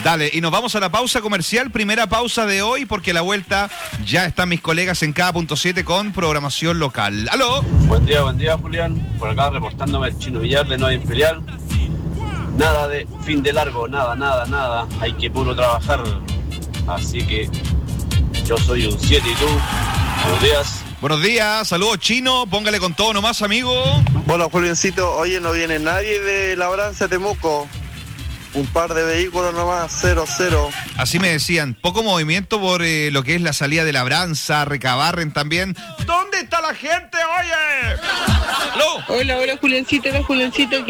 Dale, y nos vamos a la pausa comercial, primera pausa de hoy, porque a la vuelta ya están mis colegas en K.7 con programación local. ¡Aló! Buen día, Julián. Por acá reportándome el Chino Villar de Nueva Imperial. Nada de fin de largo, nada. Hay que puro trabajar. Así que yo soy un 7 y tú. Buenos días. Buenos días, saludos Chino, póngale con todo nomás, amigo. Bueno, Juliancito, oye, no viene nadie de Labranza Temuco. Un par de vehículos nomás, 0. Así me decían, poco movimiento por lo que es la salida de Labranza, Recabarren también. ¿Dónde está la gente, oye? ¿Aló? Hola, Juliancito,